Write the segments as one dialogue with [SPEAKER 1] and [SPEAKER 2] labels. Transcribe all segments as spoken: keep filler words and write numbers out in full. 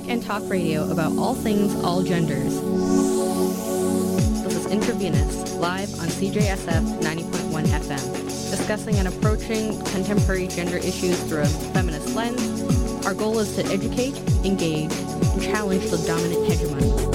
[SPEAKER 1] and talk radio about all things all genders. This is Intravenous, live on C J S F ninety point one F M, discussing and approaching contemporary gender issues through a feminist lens. Our goal is to educate, engage, and challenge the dominant hegemony.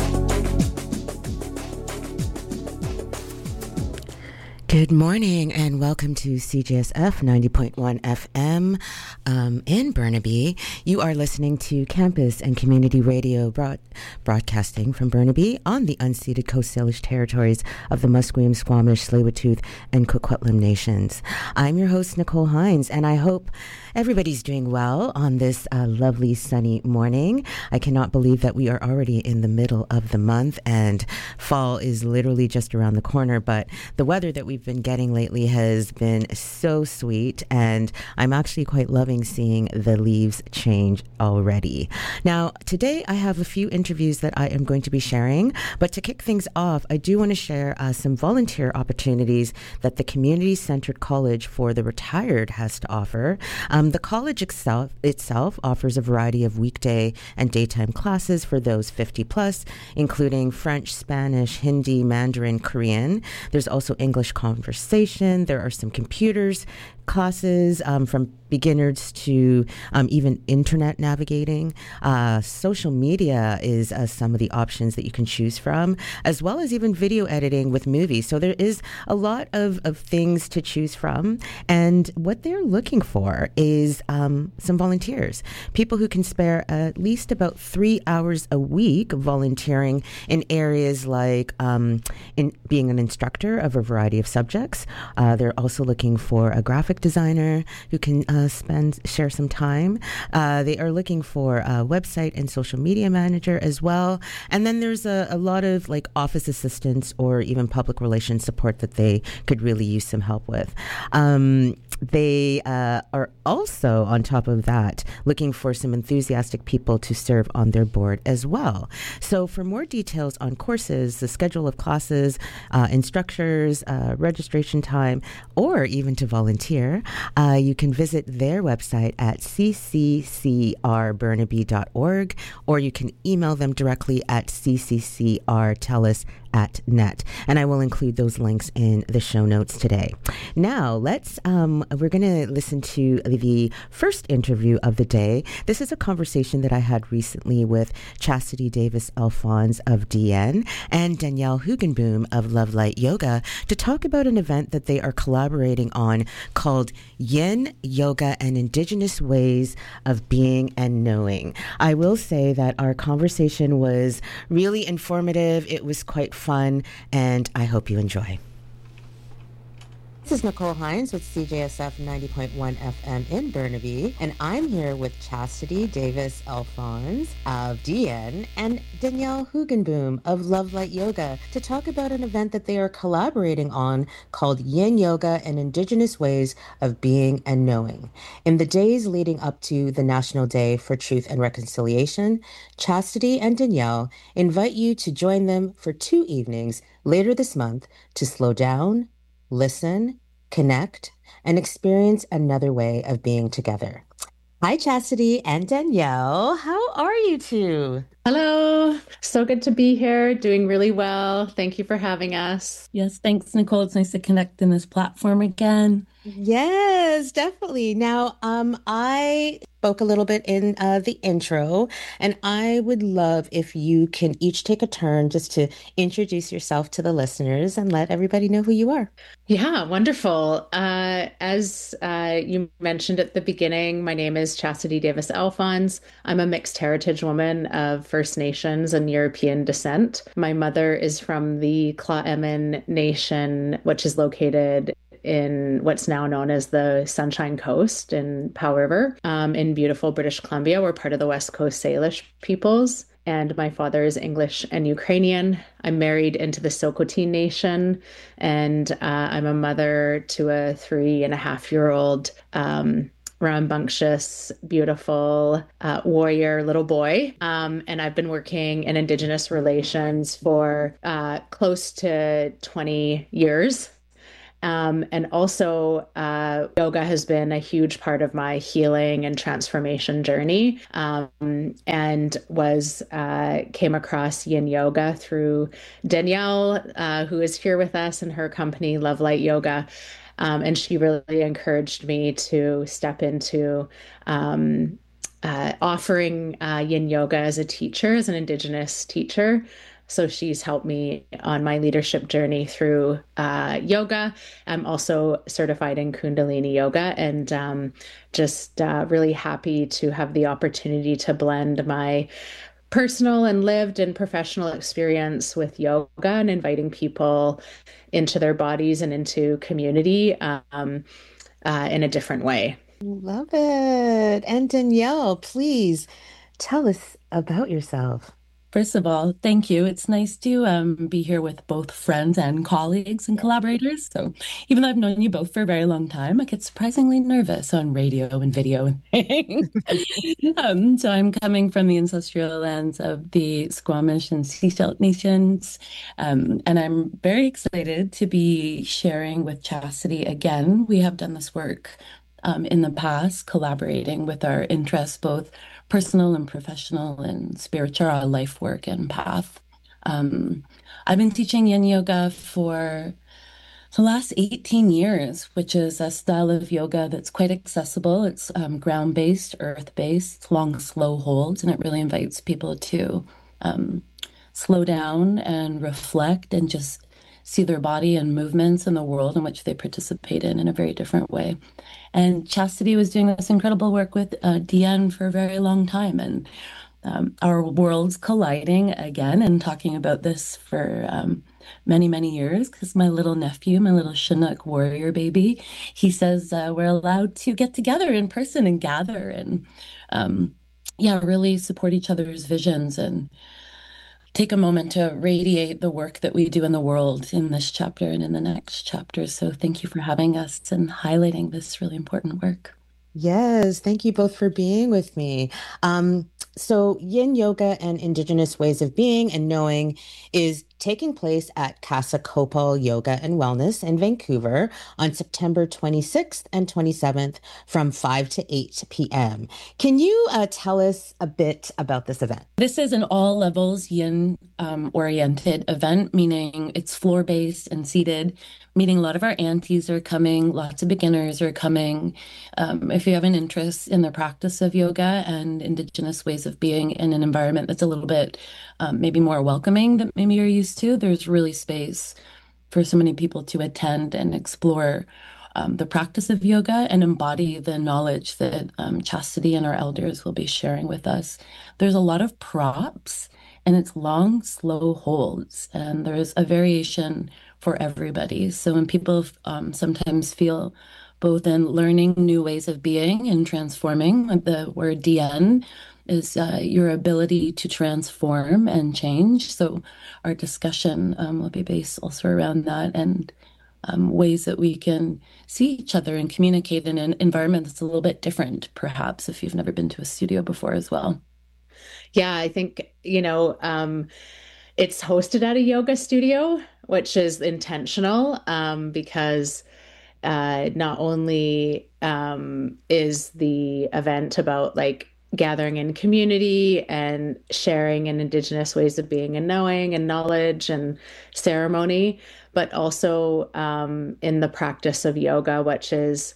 [SPEAKER 2] Good morning and welcome to C J S F ninety point one F M um, in Burnaby. You are listening to Campus and Community Radio broad- broadcasting from Burnaby on the unceded Coast Salish territories of the Musqueam, Squamish, Tsleil-Waututh, and Coquitlam nations. I'm your host, Nicole Hines, and I hope everybody's doing well on this uh, lovely sunny morning. I cannot believe that we are already in the middle of the month and fall is literally just around the corner, but the weather that we've been getting lately has been so sweet, and I'm actually quite loving seeing the leaves change already. Now, today I have a few interviews that I am going to be sharing, but to kick things off, I do want to share uh, some volunteer opportunities that the Community-Centered College for the Retired has to offer. Um, the college itself, itself offers a variety of weekday and daytime classes for those fifty plus, including French, Spanish, Hindi, Mandarin, Korean. There's also English conversation. There are some computers classes um, from beginners to um, even internet navigating. Uh, social media is uh, some of the options that you can choose from, as well as even video editing with movies. So there is a lot of, of things to choose from. And what they're looking for is um, some volunteers, people who can spare at least about three hours a week volunteering in areas like um, in being an instructor of a variety of subjects. Uh, they're also looking for a graphic designer who can uh, spend share some time. Uh, they are looking for a website and social media manager as well. And then there's a, a lot of like office assistants or even public relations support that they could really use some help with. Um, they uh, are also, on top of that, looking for some enthusiastic people to serve on their board as well. So for more details on courses, the schedule of classes, uh, instructors, uh, registration time, or even to volunteer, uh, you can visit their website at c c c r burnaby dot org, or you can email them directly at c c c r tellus at net. And I will include those links in the show notes today. Now, let's, um, we're going to listen to the first interview of the day. This is a conversation that I had recently with Chastity Davis Alphonse of D N and Danielle Hugenboom of Love Light Yoga to talk about an event that they are collaborating on called Yin Yoga and Indigenous Ways of Being and Knowing. I will say that our conversation was really informative. It was quite fun, and I hope you enjoy. This is Nicole Hines with C J S F ninety point one F M in Burnaby, and I'm here with Chastity Davis Alphonse of D N and Danielle Hugenboom of Love Light Yoga to talk about an event that they are collaborating on called Yin Yoga and Indigenous Ways of Being and Knowing. In the days leading up to the National Day for Truth and Reconciliation, Chastity and Danielle invite you to join them for two evenings later this month to slow down, listen, connect, and experience another way of being together. Hi, Chastity and Danielle. How are you two?
[SPEAKER 3] Hello. So good to be here. Doing really well. Thank you for having us.
[SPEAKER 4] Yes, thanks, Nicole. It's nice to connect in this platform again.
[SPEAKER 2] Yes, definitely. Now, um, I spoke a little bit in uh, the intro, and I would love if you can each take a turn just to introduce yourself to the listeners and let everybody know who you are.
[SPEAKER 3] Yeah, wonderful. Uh, as uh, you mentioned at the beginning, my name is Chastity Davis Alphonse. I'm a mixed heritage woman of First Nations and European descent. My mother is from the Cla'emin Nation, which is located in what's now known as the Sunshine Coast in Powell River um, in beautiful British Columbia. We're part of the West Coast Salish peoples. And my father is English and Ukrainian. I'm married into the Sokotin Nation, and uh, I'm a mother to a three and a half year old um, rambunctious, beautiful uh, warrior little boy. Um, and I've been working in Indigenous relations for uh, close to twenty years. Um, and also, uh, yoga has been a huge part of my healing and transformation journey. Um, and was uh, came across Yin Yoga through Danielle, uh, who is here with us, and her company, Love Light Yoga. Um, and she really encouraged me to step into um, uh, offering uh, Yin Yoga as a teacher, as an Indigenous teacher. So she's helped me on my leadership journey through uh, yoga. I'm also certified in Kundalini Yoga, and um, just uh, really happy to have the opportunity to blend my personal and lived and professional experience with yoga and inviting people into their bodies and into community um, uh, in a different way.
[SPEAKER 2] Love it. And Danielle, please tell us about yourself.
[SPEAKER 4] First of all, thank you. It's nice to um, be here with both friends and colleagues and collaborators. So even though I've known you both for a very long time, I get surprisingly nervous on radio and video and things. um, so I'm coming from the ancestral lands of the Squamish and Siksika nations. Um, and I'm very excited to be sharing with Chastity again. We have done this work um, in the past, collaborating with our interests, both personal and professional and spiritual life work and path. Um, I've been teaching Yin Yoga for the last eighteen years, which is a style of yoga that's quite accessible. It's um, ground-based, earth-based, long, slow holds, and it really invites people to um, slow down and reflect and just see their body and movements in the world in which they participate in in a very different way. And Chastity was doing this incredible work with uh, D N for a very long time. And um, our worlds colliding again and talking about this for um, many, many years, because my little nephew, my little Chinook warrior baby, he says uh, we're allowed to get together in person and gather and, um, yeah, really support each other's visions and take a moment to radiate the work that we do in the world in this chapter and in the next chapter. So thank you for having us and highlighting this really important work.
[SPEAKER 2] Yes, thank you both for being with me. Um, so Yin Yoga and Indigenous Ways of Being and Knowing is taking place at Casa Kopal Yoga and Wellness in Vancouver on September twenty-sixth and twenty-seventh from five to eight p.m. Can you uh, tell us a bit about this event?
[SPEAKER 4] This is an all levels yin um, oriented event, meaning it's floor based and seated, meaning a lot of our aunties are coming, lots of beginners are coming. Um, if you have an interest in the practice of yoga and Indigenous ways of being in an environment that's a little bit um, maybe more welcoming than maybe you're used to, there's really space for so many people to attend and explore um, the practice of yoga and embody the knowledge that um, Chastity and our elders will be sharing with us. There's a lot of props and it's long, slow holds, and there's a variation for everybody. So when people um, sometimes feel both in learning new ways of being and transforming, the word D N is uh, your ability to transform and change. So our discussion um, will be based also around that and um, ways that we can see each other and communicate in an environment that's a little bit different, perhaps, if you've never been to a studio before as well.
[SPEAKER 3] Yeah, I think, you know, um, it's hosted at a yoga studio, which is intentional um, because uh, not only um, is the event about like gathering in community and sharing in Indigenous ways of being and knowing and knowledge and ceremony, but also um, in the practice of yoga, which is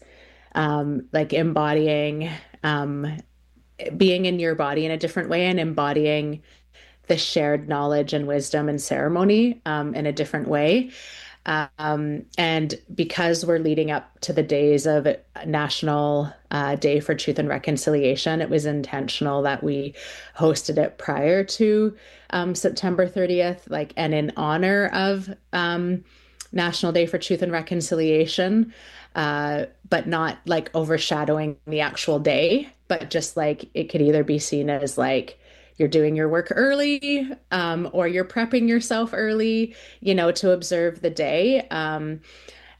[SPEAKER 3] um, like embodying, um, being in your body in a different way and embodying the shared knowledge and wisdom and ceremony um, in a different way. Um, and because we're leading up to the days of National uh, Day for Truth and Reconciliation, it was intentional that we hosted it prior to um, September thirtieth, like, and in honor of um, National Day for Truth and Reconciliation, uh, but not like overshadowing the actual day, but just like it could either be seen as like, you're doing your work early, um, or you're prepping yourself early, you know, to observe the day. Um,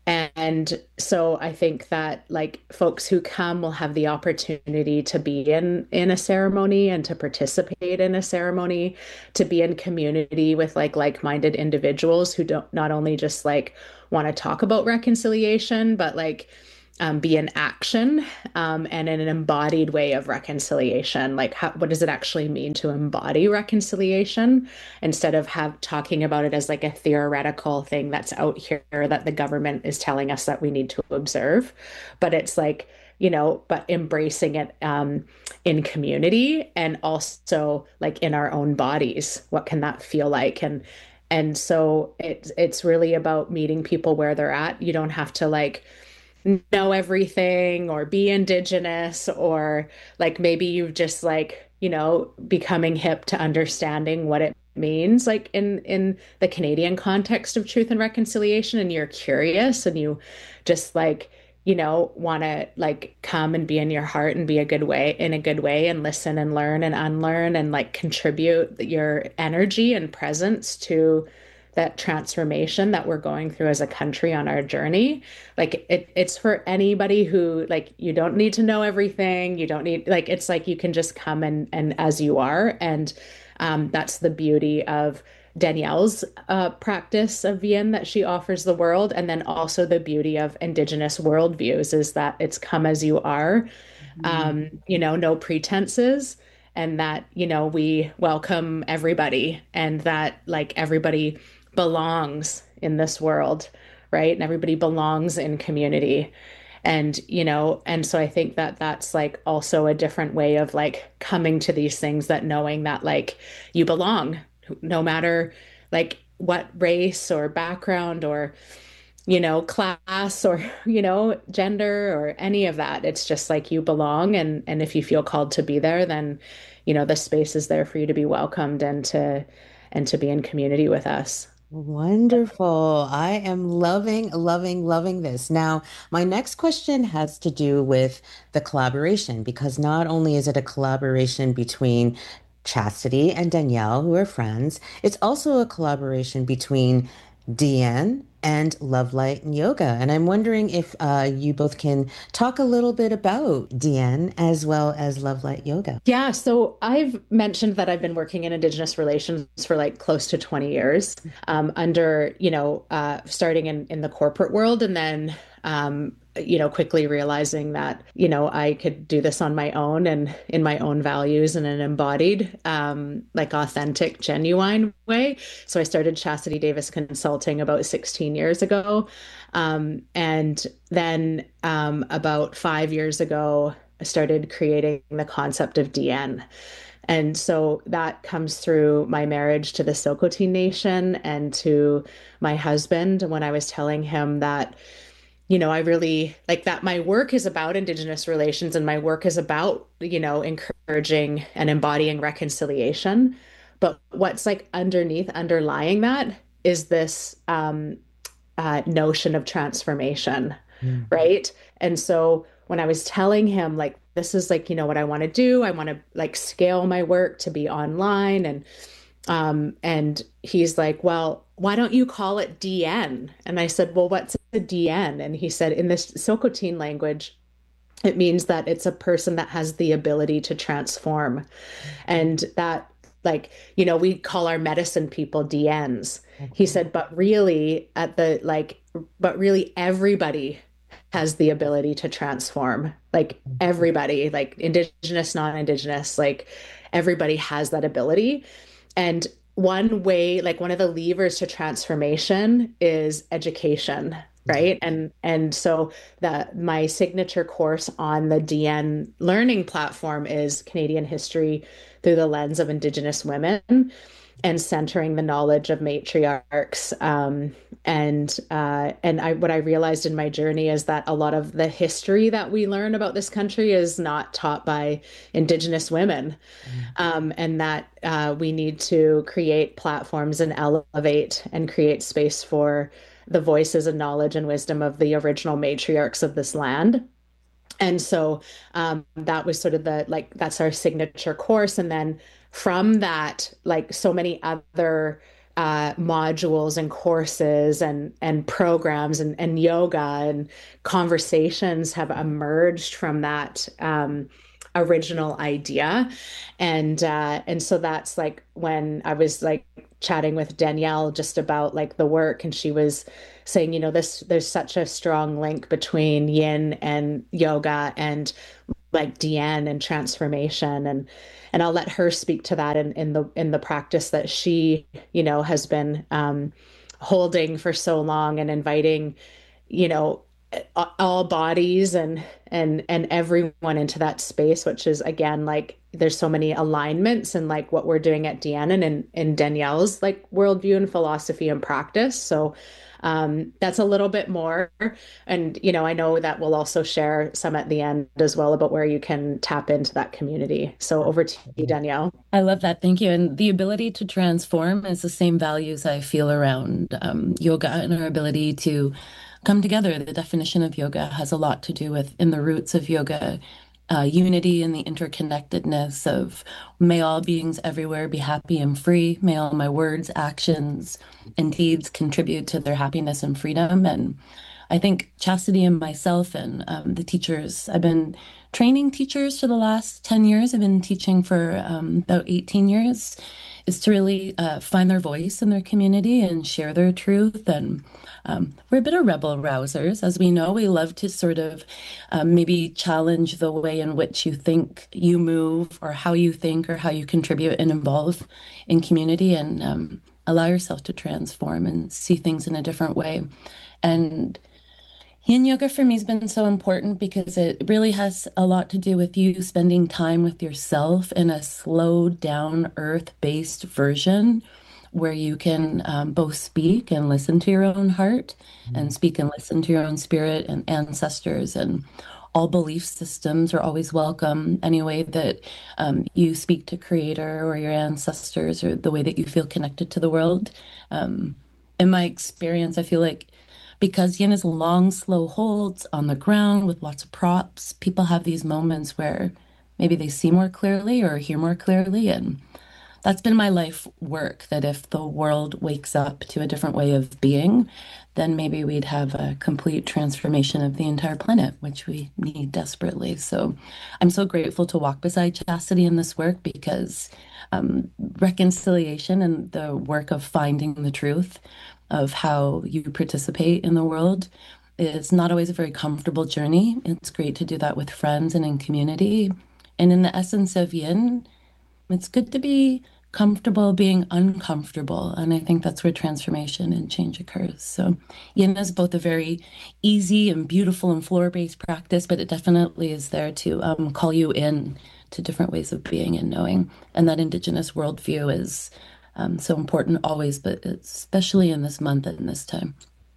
[SPEAKER 3] And so I think that like folks who come will have the opportunity to be in in a ceremony and to participate in a ceremony, to be in community with like like-minded individuals who don't not only just like want to talk about reconciliation, but like um, be in action um, and in an embodied way of reconciliation. Like, how, what does it actually mean to embody reconciliation instead of have talking about it as like a theoretical thing that's out here that the government is telling us that we need to observe? But it's like, you know, but embracing it um, in community and also like in our own bodies. What can that feel like? And and so it's it's really about meeting people where they're at. You don't have to like know everything or be indigenous, or like maybe you've just like, you know, becoming hip to understanding what it means like in in the Canadian context of truth and reconciliation, and you're curious and you just like, you know, want to like come and be in your heart and be a good way in a good way and listen and learn and unlearn and like contribute your energy and presence to that transformation that we're going through as a country on our journey. Like it, it's for anybody who like, you don't need to know everything. You don't need like, it's like, you can just come and, and as you are. And um, that's the beauty of Danielle's uh, practice of Vian that she offers the world. And then also the beauty of Indigenous worldviews is that it's come as you are, mm-hmm. um, you know, no pretenses. And that, you know, we welcome everybody and that like everybody belongs in this world, right? And everybody belongs in community. And, you know, and so I think that that's like also a different way of like coming to these things, that knowing that like you belong, no matter like what race or background or, you know, class or, you know, gender or any of that. It's just like you belong. And, and if you feel called to be there, then, you know, the space is there for you to be welcomed and to, and to be in community with us.
[SPEAKER 2] Wonderful. I am loving, loving, loving this. Now, my next question has to do with the collaboration, because not only is it a collaboration between Chastity and Danielle, who are friends, it's also a collaboration between Deanne and Love Light and Yoga. And I'm wondering if uh, you both can talk a little bit about Deanne as well as Love Light Yoga.
[SPEAKER 3] Yeah, so I've mentioned that I've been working in Indigenous relations for like close to twenty years um, under, you know, uh, starting in, in the corporate world and then um, you know, quickly realizing that, you know, I could do this on my own and in my own values in an embodied, um, like authentic, genuine way. So I started Chastity Davis Consulting about sixteen years ago. Um, and then um, about five years ago, I started creating the concept of D N. And so that comes through my marriage to the Sokoteen Nation and to my husband. When I was telling him that, you know, I really like that my work is about Indigenous relations and my work is about, you know, encouraging and embodying reconciliation. But what's like underneath, underlying that is this um, uh, notion of transformation, mm. right? And so when I was telling him, like, this is like, you know, what I want to do, I want to like scale my work to be online. And Um, and he's like, well, why don't you call it D N? And I said, well, what's a D N? And he said, in this Sokoteen language, it means that it's a person that has the ability to transform. And that, like, you know, we call our medicine people D Ns. Okay. He said, but really at the, like, but really everybody has the ability to transform. Like everybody, like Indigenous, non-Indigenous, like everybody has that ability. And one way, like one of the levers to transformation is education, right? And and so the my signature course on the D N learning platform is Canadian history through the lens of Indigenous women and centering the knowledge of matriarchs. Um, and uh, and I what I realized in my journey is that a lot of the history that we learn about this country is not taught by Indigenous women, mm. um, and that uh, we need to create platforms and elevate and create space for the voices and knowledge and wisdom of the original matriarchs of this land. And so um, that was sort of the, like, that's our signature course. And then from that, like so many other uh, modules and courses and and programs and, and yoga and conversations have emerged from that um, original idea. And uh, and so that's like when I was like chatting with Danielle just about like the work, and she was saying, you know, this there's such a strong link between yin and yoga and like Deanne and transformation, and and I'll let her speak to that in, in the in the practice that she, you know, has been um, holding for so long, and inviting, you know, all bodies and and and everyone into that space, which is again like there's so many alignments and like what we're doing at Deanne and in, in Danielle's like worldview and philosophy and practice. So um, that's a little bit more. And, you know, I know that we'll also share some at the end as well about where you can tap into that community. So over to you, Danielle.
[SPEAKER 4] I love that. Thank you. And the ability to transform is the same values I feel around um, yoga and our ability to come together. The definition of yoga has a lot to do with, in the roots of yoga, uh, unity and the interconnectedness of may all beings everywhere be happy and free. May all my words, actions, and deeds contribute to their happiness and freedom. And I think Chastity and myself and um, the teachers, I've been training teachers for the last ten years. I've been teaching for um, about eighteen years, is to really uh, find their voice in their community and share their truth. And um, we're a bit of rebel rousers. As we know, we love to sort of um, maybe challenge the way in which you think you move, or how you think, or how you contribute and involve in community, and um, allow yourself to transform and see things in a different way. And Yin yoga for me has been so important because it really has a lot to do with you spending time with yourself in a slowed down, earth-based version where you can um, both speak and listen to your own heart, and speak and listen to your own spirit and ancestors. And all belief systems are always welcome. Any way that um, you speak to Creator or your ancestors, or the way that you feel connected to the world. Um, in my experience, I feel like because yin is long, slow holds on the ground with lots of props, people have these moments where maybe they see more clearly or hear more clearly. And that's been my life work, that if the world wakes up to a different way of being, then maybe we'd have a complete transformation of the entire planet, which we need desperately. So I'm so grateful to walk beside Chastity in this work, because um, reconciliation and the work of finding the truth of how you participate in the world is not always a very comfortable journey. It's great to do that with friends and in community. And in the essence of yin, it's good to be comfortable being uncomfortable. And I think that's where transformation and change occurs. So yin is both a very easy and beautiful and floor-based practice, but it definitely is there to um, call you in to different ways of being and knowing. And that Indigenous worldview is Um, so important always, but especially in this month and in this time.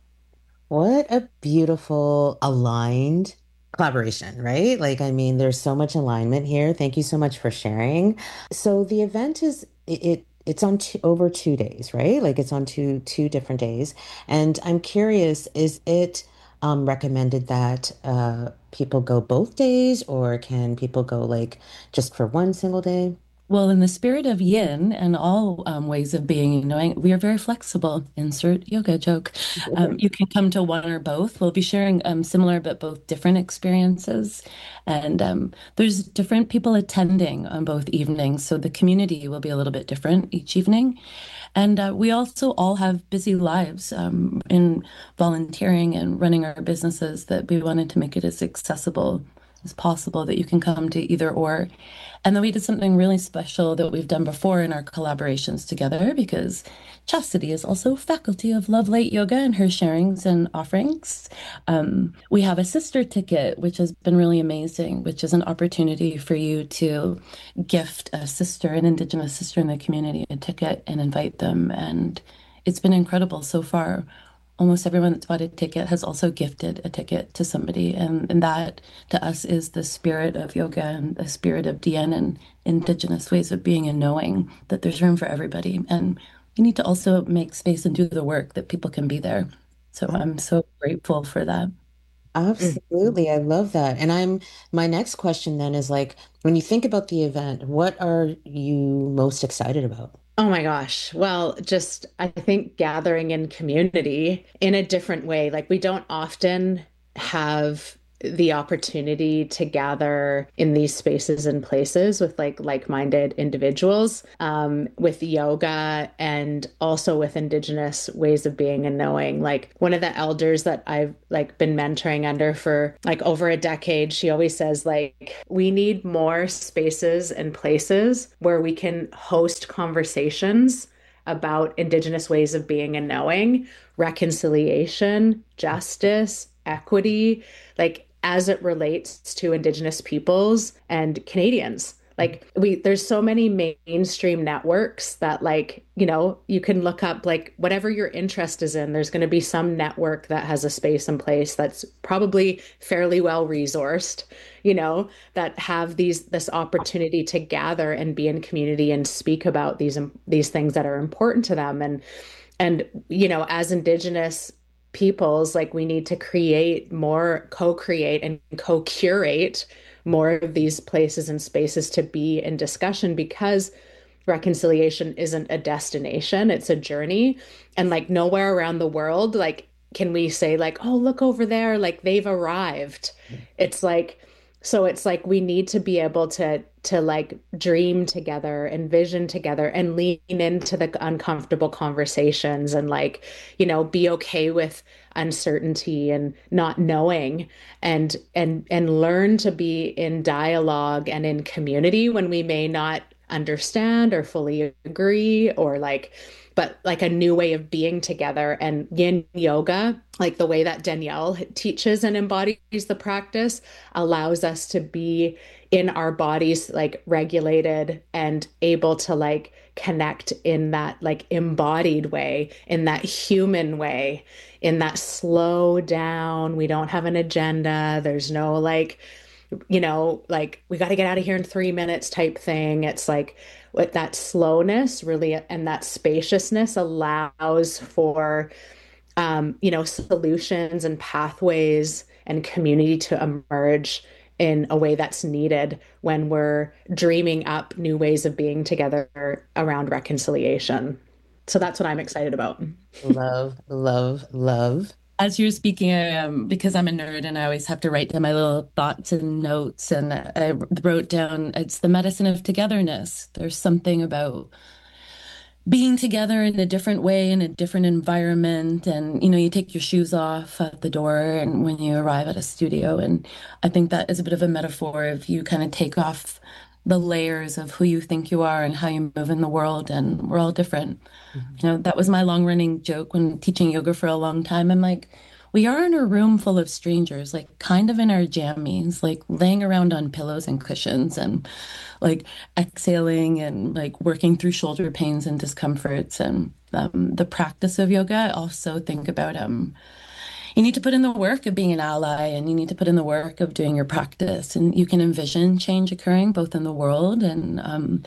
[SPEAKER 2] What a beautiful aligned collaboration, right? Like, I mean, there's so much alignment here. Thank you so much for sharing. So the event is it, it it's on two, over two days, right? Like it's on two two different days. And I'm curious, is it um, recommended that uh, people go both days, or can people go like just for one single day?
[SPEAKER 4] Well, in the spirit of yin and all um, ways of being and knowing, we are very flexible. Insert yoga joke. Um, you can come to one or both. We'll be sharing um, similar but both different experiences. And um, there's different people attending on both evenings. So the community will be a little bit different each evening. And uh, we also all have busy lives um, in volunteering and running our businesses, that we wanted to make it as accessible as possible, that you can come to either or. And then we did something really special that we've done before in our collaborations together, because Chastity is also faculty of Love Light Yoga and her sharings and offerings. Um, we have a sister ticket, which has been really amazing, which is an opportunity for you to gift a sister, an Indigenous sister in the community, a ticket and invite them. And it's been incredible so far. Almost everyone that's bought a ticket has also gifted a ticket to somebody. And, and that, to us, is the spirit of yoga and the spirit of Deanne and Indigenous ways of being and knowing that there's room for everybody. And we need to also make space and do the work that people can be there. So I'm so grateful for that.
[SPEAKER 2] Absolutely. I love that. And I'm my next question then is like, when you think about the event, what are you most excited about?
[SPEAKER 3] Oh my gosh. Well, just I think gathering in community in a different way. Like we don't often have the opportunity to gather in these spaces and places with like like-minded individuals, um, with yoga and also with Indigenous ways of being and knowing. Like one of the elders that I've like been mentoring under for like over a decade, she always says like we need more spaces and places where we can host conversations about Indigenous ways of being and knowing, reconciliation, justice, equity, like as it relates to Indigenous peoples and Canadians. Like we there's so many mainstream networks that like, you know, you can look up like whatever your interest is in, there's going to be some network that has a space and place that's probably fairly well resourced, you know, that have these this opportunity to gather and be in community and speak about these these things that are important to them. And and you know, as Indigenous peoples, like we need to create more, co-create and co-curate more of these places and spaces to be in discussion, because reconciliation isn't a destination, it's a journey. And like nowhere around the world like can we say like, oh, look over there, like they've arrived. It's like, so it's like we need to be able to to like dream together, envision together, and lean into the uncomfortable conversations, and like, you know, be okay with uncertainty and not knowing, and and and learn to be in dialogue and in community when we may not understand or fully agree, or like, but like a new way of being together. And yin yoga, like the way that Danielle teaches and embodies the practice, allows us to be in our bodies, like regulated and able to like connect in that like embodied way, in that human way, in that slow down. We don't have an agenda. There's no like, you know, like we got to get out of here in three minutes type thing. It's like with that slowness really, and that spaciousness allows for, um, you know, solutions and pathways and community to emerge in a way that's needed when we're dreaming up new ways of being together around reconciliation. So that's what I'm excited about.
[SPEAKER 2] Love, love, love.
[SPEAKER 4] As you're speaking, um, because I'm a nerd and I always have to write down my little thoughts and notes, and I wrote down, it's the medicine of togetherness. There's something about being together in a different way, in a different environment. And, you know, you take your shoes off at the door and when you arrive at a studio. And I think that is a bit of a metaphor of you kind of take off the layers of who you think you are and how you move in the world. And we're all different. Mm-hmm. You know, that was my long running joke when teaching yoga for a long time. I'm like, we are in a room full of strangers, like kind of in our jammies, like laying around on pillows and cushions and like exhaling and like working through shoulder pains and discomforts. And um, the practice of yoga, I also think about, um, you need to put in the work of being an ally, and you need to put in the work of doing your practice. And you can envision change occurring both in the world and um,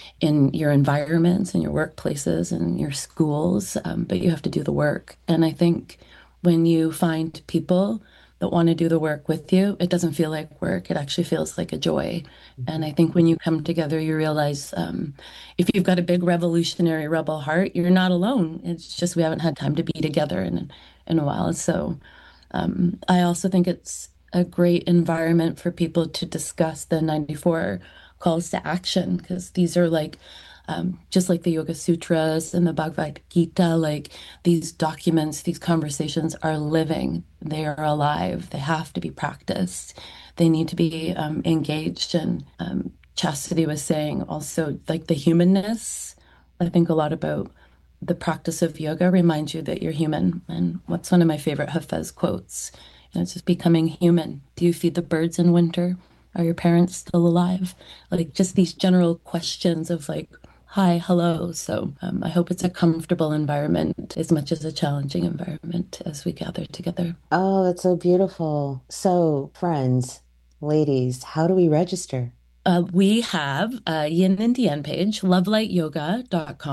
[SPEAKER 4] in your environments and your workplaces and your schools, um, but you have to do the work. And I think when you find people that want to do the work with you, it doesn't feel like work. It actually feels like a joy. And I think when you come together, you realize um, if you've got a big revolutionary rebel heart, you're not alone. It's just we haven't had time to be together in, in a while. So um, I also think it's a great environment for people to discuss the ninety-four calls to action, because these are like, Um, just like the Yoga Sutras and the Bhagavad Gita, like these documents, these conversations are living, they are alive, they have to be practiced, they need to be um, engaged. And um, Chastity was saying also like the humanness. I think a lot about the practice of yoga reminds you that you're human. And what's one of my favorite Hafez quotes? You know, it's just becoming human. Do you feed the birds in winter? Are your parents still alive? Like just these general questions of like, hi, hello. So um, I hope it's a comfortable environment as much as a challenging environment as we gather together.
[SPEAKER 2] Oh, that's so beautiful. So, friends, ladies, how do we register?
[SPEAKER 4] Uh, we have a yin and yang page, love light yoga dot com.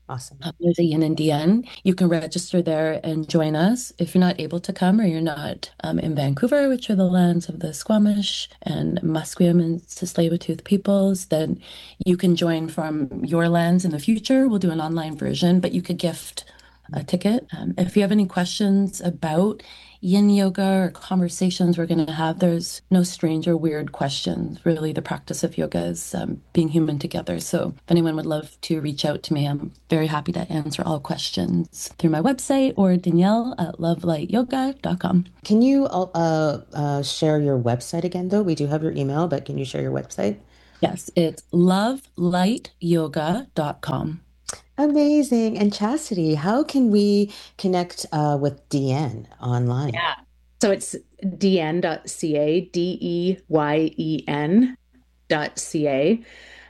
[SPEAKER 2] Awesome.
[SPEAKER 4] Uh, there's a Yin and D N. You can register there and join us. If you're not able to come or you're not um, in Vancouver, which are the lands of the Squamish and Musqueam and Tsleil-Waututh peoples, then you can join from your lands in the future. We'll do an online version, but you could gift a ticket. Um, if you have any questions about Yin yoga or conversations we're going to have, there's no strange or weird questions. Really, the practice of yoga is um, being human together. So if anyone would love to reach out to me, I'm very happy to answer all questions through my website or Danielle at love light yoga dot com.
[SPEAKER 2] Can you uh, uh, share your website again, though? We do have your email, but can you share your website?
[SPEAKER 4] Yes, it's love light yoga dot com.
[SPEAKER 2] Amazing. And Chastity, how can we connect uh, with D N online?
[SPEAKER 3] Yeah. So it's d n dot c a, D E Y E N dot C A.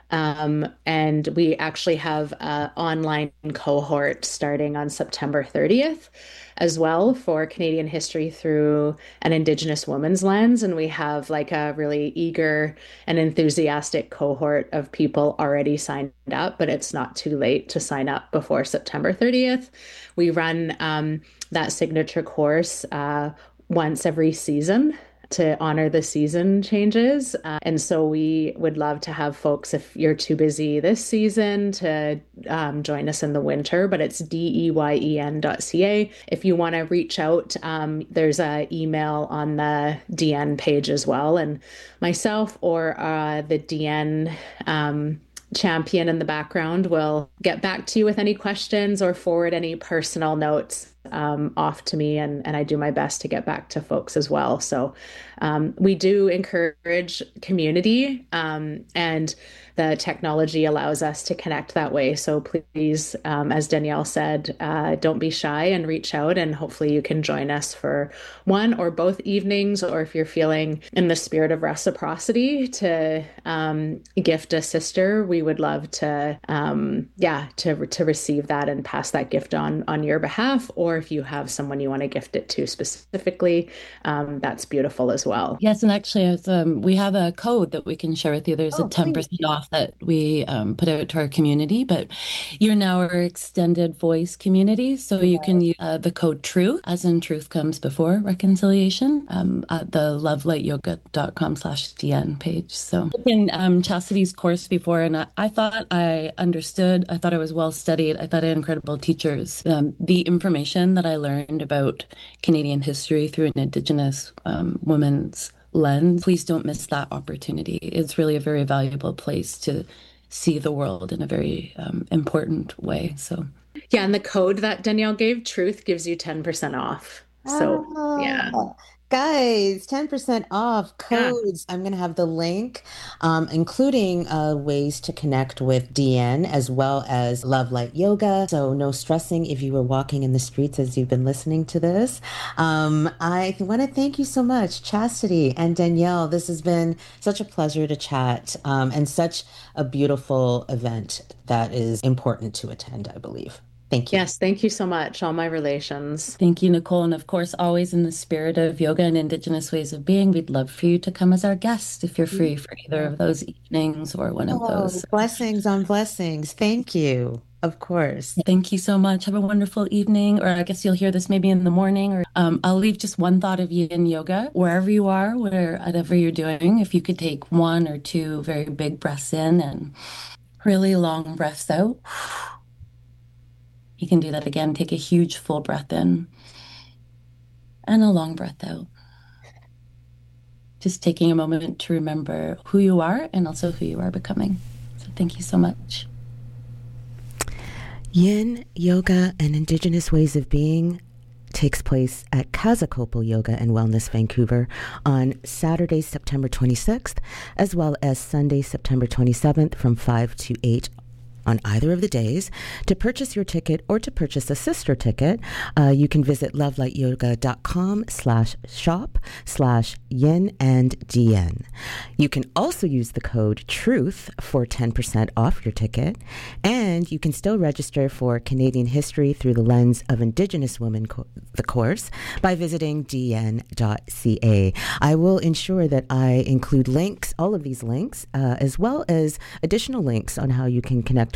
[SPEAKER 3] Um, and we actually have an online cohort starting on September thirtieth as well for Canadian history through an Indigenous woman's lens. And we have like a really eager and enthusiastic cohort of people already signed up, but it's not too late to sign up before September thirtieth. We run um, that signature course uh, once every season to honor the season changes. Uh, and so we would love to have folks, if you're too busy this season, to um, join us in the winter, but it's D E Y E N dot C A. If you want to reach out, um, there's an email on the D N page as well. And myself or uh, the D N um, champion in the background will get back to you with any questions or forward any personal notes um, off to me. And, and I do my best to get back to folks as well. So um, we do encourage community um, and the technology allows us to connect that way. So please, um, as Danielle said, uh, don't be shy and reach out, and hopefully you can join us for one or both evenings, or if you're feeling in the spirit of reciprocity to um, gift a sister, we would love to, um, yeah, to to receive that and pass that gift on on your behalf. Or if you have someone you want to gift it to specifically, um, that's beautiful as well.
[SPEAKER 4] Yes, and actually, as, um, we have a code that we can share with you. There's oh, a ten percent off that we um, put out to our community, but you're now our extended voice community, so you can use uh, the code TRUE, as in truth comes before reconciliation, um, at the love light yoga dot com slash D N page. So in um, Chastity's course before, and I, I thought I understood, I thought I was well studied, I thought I had incredible teachers. Um, the information that I learned about Canadian history through an Indigenous um, woman's lens, please don't miss that opportunity. It's really a very valuable place to see the world in a very um, important way. So
[SPEAKER 3] yeah, and the code that Danielle gave, Truth, gives you ten percent off. So oh, yeah.
[SPEAKER 2] Guys, ten percent off codes. Yeah. I'm going to have the link, um, including uh, ways to connect with D N as well as Love Light Yoga. So no stressing if you were walking in the streets as you've been listening to this. Um, I want to thank you so much, Chastity and Danielle. This has been such a pleasure to chat um, and such a beautiful event that is important to attend, I believe. Thank you.
[SPEAKER 3] Yes, thank you so much. All my relations.
[SPEAKER 4] Thank you, Nicole. And of course, always in the spirit of yoga and Indigenous ways of being, we'd love for you to come as our guest if you're free for either of those evenings or one of
[SPEAKER 2] oh,
[SPEAKER 4] those.
[SPEAKER 2] Blessings on blessings. Thank you. Of course.
[SPEAKER 4] Thank you so much. Have a wonderful evening, or I guess you'll hear this maybe in the morning. Or um, I'll leave just one thought of yin yoga wherever you are, whatever you're doing. If you could take one or two very big breaths in and really long breaths out. You can do that again. Take a huge full breath in and a long breath out. Just taking a moment to remember who you are and also who you are becoming. So thank you so much.
[SPEAKER 2] Yin Yoga and Indigenous Ways of Being takes place at Kazakopal Yoga and Wellness Vancouver on Saturday, September twenty-sixth, as well as Sunday, September twenty-seventh from five to eight on either of the days. To purchase your ticket or to purchase a sister ticket, uh, you can visit lovelightyoga.com slash shop slash yin and dn. You can also use the code TRUTH for ten percent off your ticket, and you can still register for Canadian history through the lens of Indigenous women, co- the course, by visiting d n dot c a. I will ensure that I include links, all of these links, uh, as well as additional links on how you can connect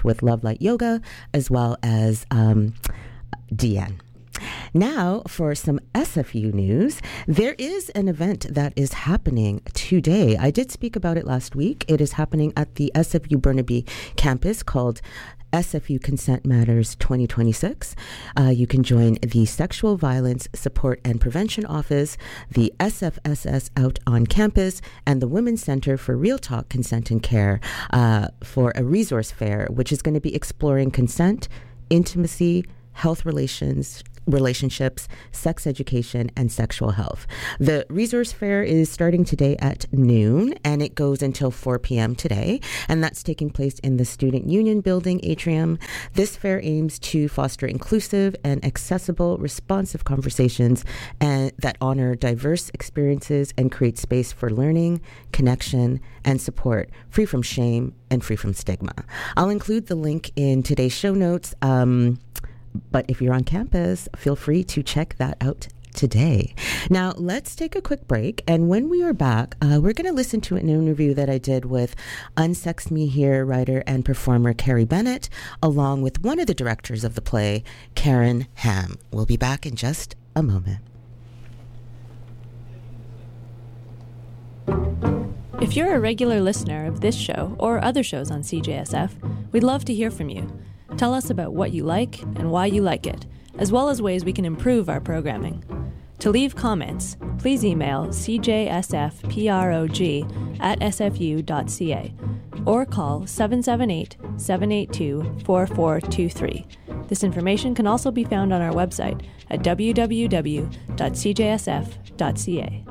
[SPEAKER 2] Connect with Love Light Yoga, as well as um, Deanne. Now, for some S F U news, there is an event that is happening today. I did speak about it last week. It is happening at the S F U Burnaby campus called S F U Consent Matters twenty twenty-six. Uh, you can join the Sexual Violence Support and Prevention Office, the S F S S Out on Campus, and the Women's Center for Real Talk Consent and Care uh, for a resource fair, which is going to be exploring consent, intimacy, health relations, relationships, sex education, and sexual health. The resource fair is starting today at noon, and it goes until four p.m. today, and that's taking place in the Student Union Building atrium. This fair aims to foster inclusive and accessible, responsive conversations and that honor diverse experiences and create space for learning, connection, and support, free from shame and free from stigma. I'll include the link in today's show notes. Um, But if you're on campus, feel free to check that out today. Now, let's take a quick break. And when we are back, uh, we're going to listen to an interview that I did with Unsex Me Here writer and performer Carrie Bennett, along with one of the directors of the play, Karen Ham. We'll be back in just a moment.
[SPEAKER 5] If you're a regular listener of this show or other shows on C J S F, we'd love to hear from you. Tell us about what you like and why you like it, as well as ways we can improve our programming. To leave comments, please email c j s f prog at s f u dot c a or call seven seven eight, seven eight two, four four two three. This information can also be found on our website at w w w dot c j s f dot c a.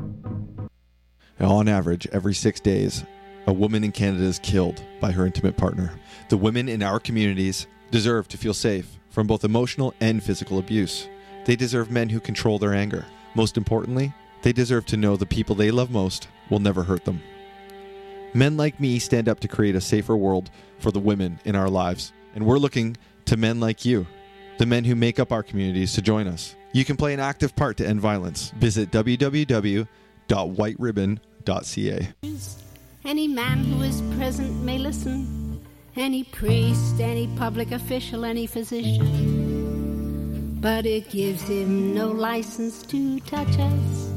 [SPEAKER 6] On average, every six days, a woman in Canada is killed by her intimate partner. The women in our communities deserve to feel safe from both emotional and physical abuse. They deserve men who control their anger. Most importantly, they deserve to know the people they love most will never hurt them. Men like me stand up to create a safer world for the women in our lives, and we're looking to men like you, the men who make up our communities, to join us. You can play an active part to end violence. Visit w w w dot white ribbon dot c a.
[SPEAKER 7] Any man who is present may listen. Any priest, any public official, any physician. But it gives him no license to touch us.